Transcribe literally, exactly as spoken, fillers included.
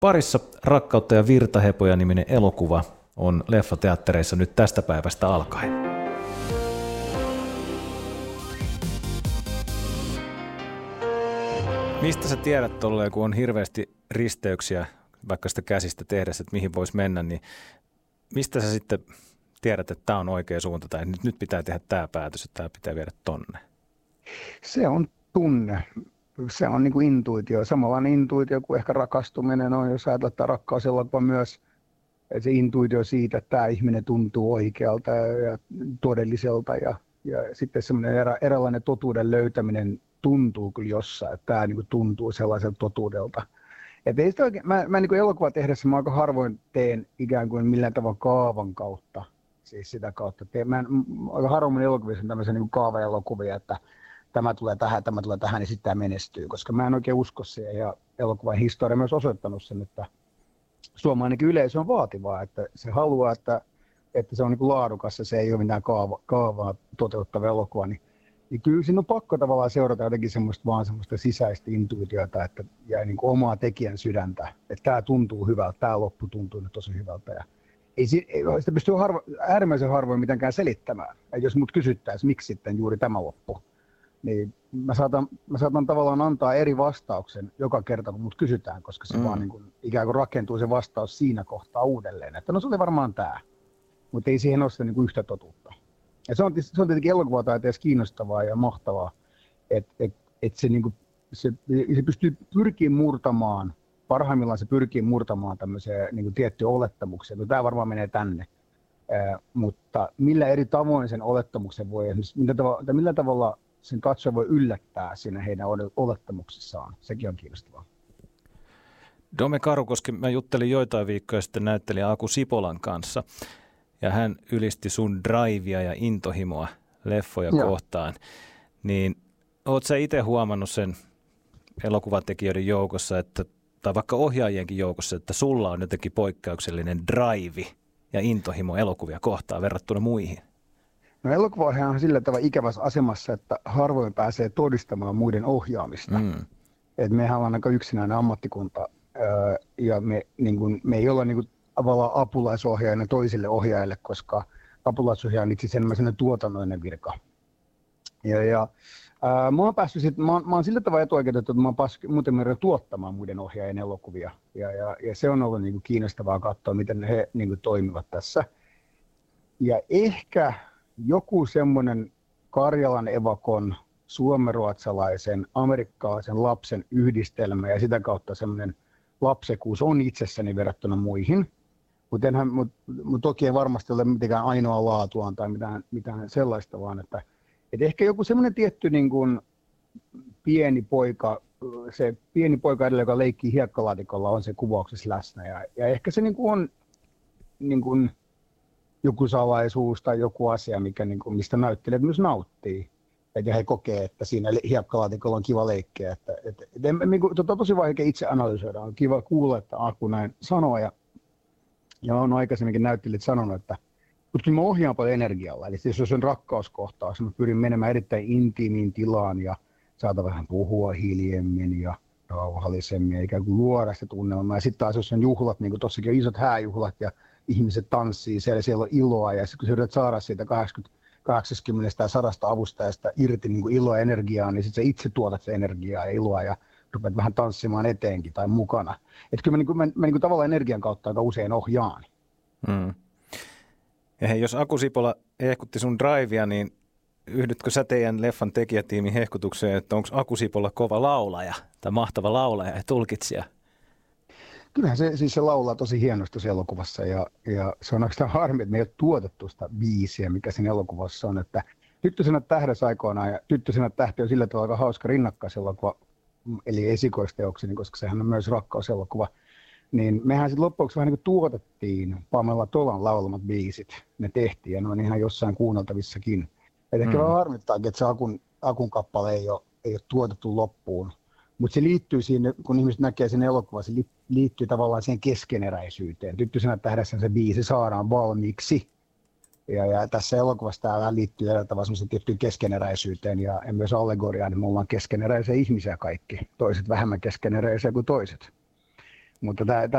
Parissa rakkautta ja virtahepoja -niminen elokuva on leffateattereissa nyt tästä päivästä alkaen. Mistä sä tiedät tolleen, kun on hirveästi risteyksiä vaikka sitä käsistä tehdessä, että mihin voisi mennä, niin mistä sä sitten tiedät, että tämä on oikea suunta tai nyt, nyt pitää tehdä tämä päätös, että tämä pitää viedä tonne? Se on tunne. Se on niin kuin intuitio. Samanlainen intuitio kuin ehkä rakastuminen on, jos ajatellaan, että rakkauselokuva myös se intuitio siitä, että tämä ihminen tuntuu oikealta ja todelliselta ja, ja sitten semmoinen erä, eräänlainen totuuden löytäminen tuntuu kyllä jossain, että tämä niin kuin tuntuu sellaiselta totuudelta. Et ei sitä oikein, mä, mä niin kuin elokuva tehdessä mä aika harvoin teen ikään kuin millään tavalla kaavan kautta, siis sitä kautta. Teen, mä en, aika harvoin elokuvissa on tämmöisiä niin kuin kaavaelokuvia, että tämä tulee tähän, tämä tulee tähän, niin sitten tämä menestyy, koska mä en oikein usko siihen, ja elokuvan historia myös osoittanut sen, että suomalainenkin yleisö on vaativaa, että se haluaa, että, että se on niin kuin laadukas ja se ei ole mitään kaava, kaavaa toteuttava elokuva, niin, niin kyllä siinä on pakko tavallaan seurata jotenkin semmoista, vaan semmoista sisäistä intuitiota että, ja niin kuin omaa tekijän sydäntä, että tämä tuntuu hyvältä, tämä loppu tuntuu nyt tosi hyvältä. Ja ei, ei sitä pysty harvo, äärimmäisen harvoin mitenkään selittämään, ja jos mut kysyttäisiin, miksi sitten juuri tämä loppu, niin mä saatan, mä saatan tavallaan antaa eri vastauksen joka kerta, kun mut kysytään, koska se mm. vaan niin kuin, ikään kuin rakentuu se vastaus siinä kohtaa uudelleen. Että no se oli varmaan tämä, mutta ei siihen ole sitä niin kuin yhtä totuutta. Ja se on, se on tietenkin elokuvataiteessa kiinnostavaa ja mahtavaa, että et, et se, niin kuin, se, se pystyy pyrkiä murtamaan, parhaimmillaan se pyrkii murtamaan tämmöisiä niin kuin tiettyjä olettamuksia. No tämä varmaan menee tänne, äh, mutta millä eri tavoin sen olettamuksen voi, millä tavalla, millä tavalla sen katsoja voi yllättää siinä heidän olettamuksissaan. Sekin on kiinnostavaa. Dome Karukoski, mä juttelin joitain viikkoja sitten näyttelijä Aku Sipolan kanssa, ja hän ylisti sun drivea ja intohimoa leffoja Joo. kohtaan. Niin oot sä itse huomannut sen elokuvatekijöiden joukossa, että, tai vaikka ohjaajienkin joukossa, että sulla on jotenkin poikkeuksellinen drive ja intohimo elokuvia kohtaan verrattuna muihin? No elokuvaohjaaja on sillä tavalla ikävässä asemassa, että harvoin pääsee todistamaan muiden ohjaamista. Mm. Et mehän ollaan aika yksinäinen ammattikunta ja me, niin kun, me ei olla niin kun, tavallaan apulaisohjaajana toisille ohjaajille, koska apulaisohjaaja on itse asiassa enemmän tuotannollinen virka. Ja, ja, ää, mä, oon päässyt sit, mä, oon, mä oon sillä tavalla etuoikeutettu, että mä oon päässyt muuten verran tuottamaan muiden ohjaajien elokuvia. Ja, ja, ja se on ollut niin kun, kiinnostavaa katsoa, miten he niin kun, toimivat tässä. Ja ehkä joku semmoinen Karjalan evakon, suomenruotsalaisen, amerikkalaisen lapsen yhdistelmä ja sitä kautta semmoinen lapsekuus on itsessäni verrattuna muihin. Mutta mut, mut toki ei varmasti ole mitenkään ainoa laatuaan tai mitään, mitään sellaista, vaan että et ehkä joku semmoinen tietty niin kun pieni poika, se pieni poika edellä, joka leikkii hiekkalaatikolla, on se kuvauksessa läsnä. Ja, ja ehkä se niin kun on niin kun joku salaisuus tai joku asia, mikä, niin kuin, mistä näyttelijät myös nauttii. Ja he kokee, että siinä hiekkalaatikolla on kiva leikkiä. Että, et, et, niin kuin, tota, tosi vaikea itse analysoida. On kiva kuulla, että Aku näin sanoo. Ja, ja on aikaisemminkin näyttelijät sanonut, että mutta mä ohjaan paljon energialla. Eli siis jos on rakkauskohtaus, mä pyrin menemään erittäin intiimiin tilaan ja saada vähän puhua hiljemmin ja rauhallisemmin ja ikään kuin luoda sitä tunnelmaa. Ja sitten taas jos on juhlat, niin kuin tossakin on isot hääjuhlat ja ihmiset tanssii, siellä, siellä on iloa ja sitten kun sä yrität saada siitä kahdeksankymmentä, kahdeksankymmentä ja sadasta avustajasta irti niin kuin iloa ja energiaa, niin sitten sä itse tuotat se energiaa ja iloa ja rupeat vähän tanssimaan eteenkin tai mukana. Että kyllä mä, niin kuin, mä, mä niin kuin tavallaan energian kautta aika usein ohjaan. Hmm. Ja hei, jos Aku Sipola hehkutti sun drivea, niin yhdytkö sä teidän leffan tekijätiimin hehkutukseen, että onko Aku Sipola kova laulaja tai mahtava laulaja ja tulkitsija? Kyllähän se, siis se laulaa tosi hienosti tuossa elokuvassa ja, ja se on oikeastaan harmi, että me ei ole tuotettu sitä biisiä, mikä siinä elokuvassa on. Että Tyttösenä tähdessä aikoinaan ja Tyttösenä tähti on sillä tavalla aika hauska rinnakkaiselokuva, eli esikoisteokseni, koska sehän on myös rakkauselokuva. Niin mehän sitten loppujen vähän niin kuin tuotettiin Pamela Tolan laulamat biisit. Ne tehtiin ja ne on ihan jossain kuunneltavissakin. Et ehkä mm. vähän harmittaakin, että se Akun, Akun kappale ei ole, ei ole tuotettu loppuun. Mutta se liittyy siinä, kun ihmiset näkee sen elokuvan, se liittyy tavallaan siihen keskeneräisyyteen. Tyttösenä tähdessä se biisi saadaan valmiiksi. Ja, ja tässä elokuvassa tämä liittyy eri tavalla semmoiseen tiettyyn keskeneräisyyteen ja, ja myös allegoriaan, että me ollaan keskeneräisiä ihmisiä kaikki. Toiset vähemmän keskeneräisiä kuin toiset. Mutta tämä